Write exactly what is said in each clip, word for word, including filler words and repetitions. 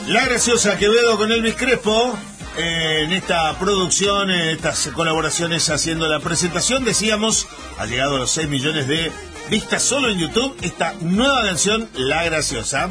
La graciosa Quevedo con Elvis Crespo, eh, en esta producción, en estas colaboraciones haciendo la presentación, decíamos, ha llegado a los seis millones de vistas solo en YouTube, esta nueva canción, La Graciosa.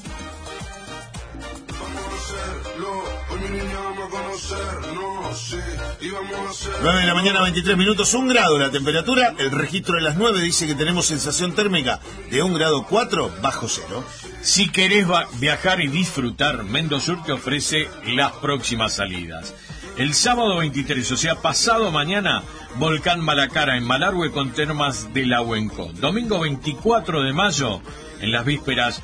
nueve de la mañana, veintitrés minutos, un grado la temperatura. El registro de las nueve dice que tenemos sensación térmica de un grado cuatro bajo cero. Si querés viajar y disfrutar, Mendosur te ofrece las próximas salidas. El sábado veintitrés, o sea, pasado mañana, Volcán Malacara en Malargüe con termas de Lahuenco. Domingo veinticuatro de mayo, en las vísperas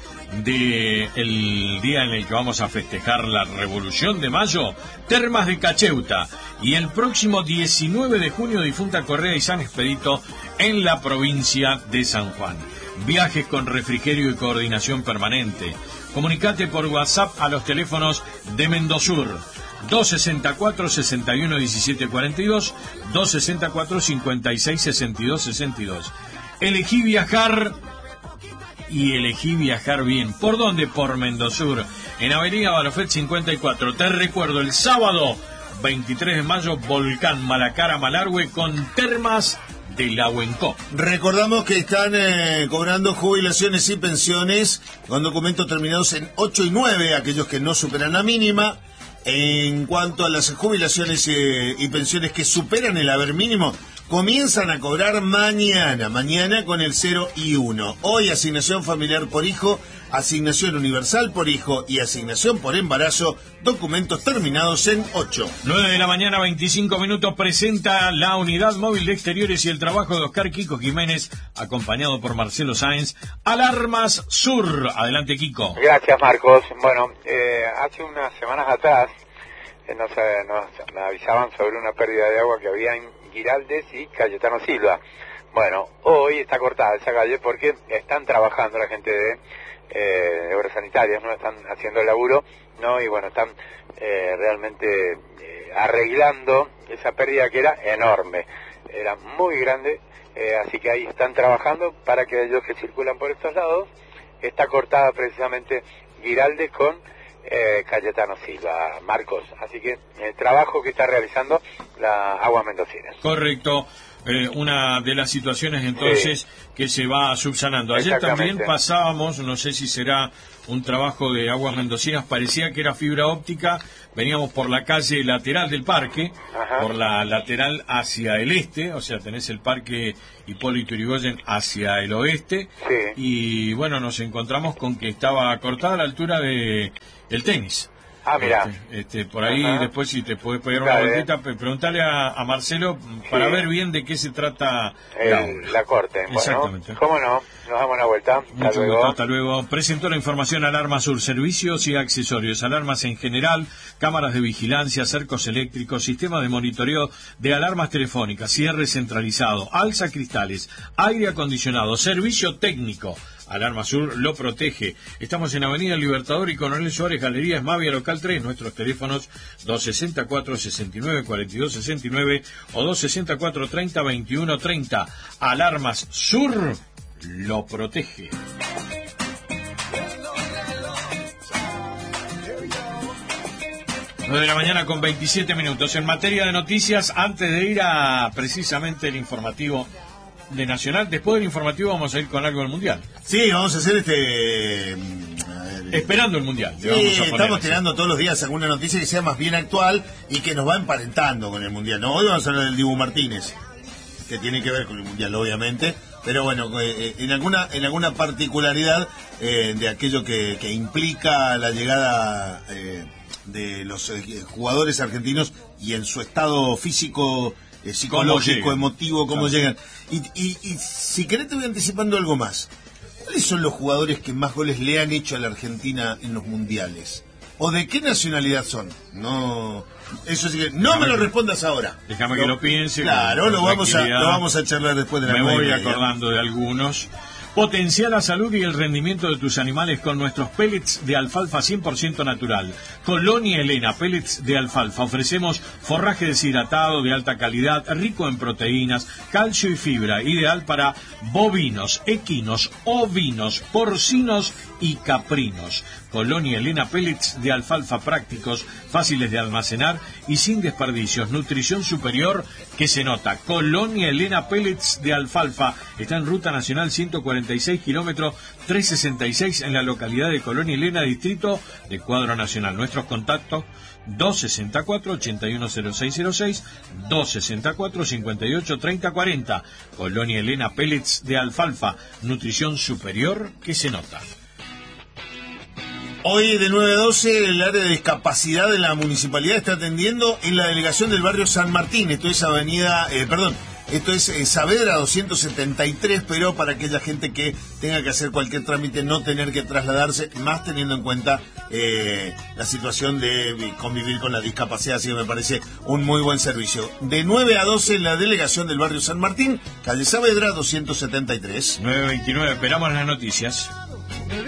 del día en el que vamos a festejar la Revolución de Mayo, termas de Cacheuta. Y el próximo diecinueve de junio, Difunta Correa y San Expedito en la provincia de San Juan. Viajes con refrigerio y coordinación permanente. Comunicate por WhatsApp a los teléfonos de Mendosur. dos sesenta y cuatro, sesenta y uno, diecisiete cuarenta y dos, dos sesenta y cuatro, cincuenta y seis, sesenta y dos sesenta y dos. Elegí viajar y elegí viajar bien. ¿Por dónde? Por Mendosur, en Avenida Barofet cincuenta y cuatro. Te recuerdo, el sábado veintitrés de mayo, Volcán Malacara Malargüe con termas de Lahuenco. Recordamos que están eh, cobrando jubilaciones y pensiones con documentos terminados en ocho y nueve, aquellos que no superan la mínima. En cuanto a las jubilaciones eh, y pensiones que superan el haber mínimo, comienzan a cobrar mañana, mañana con el cero y uno. Hoy asignación familiar por hijo, asignación universal por hijo y asignación por embarazo, documentos terminados en ocho. nueve de la mañana, veinticinco minutos, presenta la Unidad Móvil de Exteriores y el Trabajo de Oscar Kiko Jiménez, acompañado por Marcelo Sáenz, Alarmas Sur. Adelante, Kiko. Gracias, Marcos. Bueno, eh, hace unas semanas atrás eh, nos, eh, nos, nos avisaban sobre una pérdida de agua que había en Giraldes y Cayetano Silva. Bueno, hoy está cortada esa calle porque están trabajando la gente de, eh, de obras sanitarias, no están haciendo el laburo, no, y bueno, están eh, realmente eh, arreglando esa pérdida que era enorme, era muy grande, eh, así que ahí están trabajando para que ellos que circulan por estos lados, está cortada precisamente Giraldes con Eh, Cayetano Silva, Marcos, así que el trabajo que está realizando la Agua Mendocina. Correcto, eh, una de las situaciones entonces sí, que se va subsanando. Ayer también pasábamos, no sé si será un trabajo de Aguas Mendocinas, parecía que era fibra óptica, veníamos por la calle lateral del parque, ajá, por la lateral hacia el este, o sea, tenés el parque Hipólito Yrigoyen hacia el oeste, sí, y bueno, nos encontramos con que estaba cortada a la altura de el tenis. Ah, mira. Este, este, por ahí, ajá, después si te puedes pegar una vueltita, preguntarle a, a Marcelo para sí, ver bien de qué se trata el, la, la corte. Exactamente. Bueno, ¿cómo no? Nos damos una vuelta. Hasta Mucho luego. gusto, hasta luego. Presentó la información Alarma Sur, servicios y accesorios, alarmas en general, cámaras de vigilancia, cercos eléctricos, sistema de monitoreo de alarmas telefónicas, cierre centralizado, alza cristales, aire acondicionado, servicio técnico. Alarma Sur lo protege. Estamos en Avenida Libertador y Coronel Suárez, Galería Esmavia, local tres. Nuestros teléfonos dos sesenta y cuatro, sesenta y nueve, cuarenta y dos sesenta y nueve o dos sesenta y cuatro, treinta, veintiuno treinta. Alarmas Sur lo protege. nueve de la mañana con veintisiete minutos. En materia de noticias, antes de ir a precisamente el informativo de Nacional, después del informativo vamos a ir con algo del Mundial. Sí, vamos a hacer este... Esperando el Mundial. Sí, vamos a estamos tirando todos los días alguna noticia que sea más bien actual y que nos va emparentando con el Mundial. No, hoy vamos a hablar del Dibu Martínez, que tiene que ver con el Mundial, obviamente, pero bueno, eh, en alguna en alguna particularidad eh, de aquello que, que implica la llegada eh, de los eh, jugadores argentinos y en su estado físico, eh, psicológico, emotivo, cómo claro, llegan. Y, y, y si querés te voy anticipando algo más. ¿Cuáles son los jugadores que más goles le han hecho a la Argentina en los mundiales? ¿O de qué nacionalidad son? No, eso sí que no déjame me lo que, respondas ahora. Déjame lo, que lo piense. Claro, lo vamos a lo vamos a charlar después de la Me voy media. acordando de algunos. Potencia la salud y el rendimiento de tus animales con nuestros pellets de alfalfa cien por ciento natural. Colonia Elena, pellets de alfalfa. Ofrecemos forraje deshidratado de alta calidad, rico en proteínas, calcio y fibra, ideal para bovinos, equinos, ovinos, porcinos y caprinos. Colonia Elena, pellets de alfalfa prácticos, fáciles de almacenar y sin desperdicios. Nutrición superior que se nota. Colonia Elena, pellets de alfalfa. Está en Ruta Nacional ciento cuarenta y seis, kilómetro trescientos sesenta y seis, en la localidad de Colonia Elena, distrito de Cuadro Nacional. Nuestros contactos: dos sesenta y cuatro, ochenta y uno cero seis cero seis, dos sesenta y cuatro, cincuenta y ocho, treinta cuarenta. Colonia Elena, pellets de alfalfa. Nutrición superior que se nota. Hoy de nueve a doce el área de discapacidad de la municipalidad está atendiendo en la delegación del barrio San Martín. Esto es avenida, eh, perdón, esto es eh, Saavedra doscientos setenta y tres, pero para aquella gente que tenga que hacer cualquier trámite, no tener que trasladarse, más teniendo en cuenta eh, la situación de convivir con la discapacidad, así que me parece un muy buen servicio. De nueve a doce en la delegación del barrio San Martín, calle Saavedra doscientos setenta y tres. nueve veintinueve, esperamos las noticias.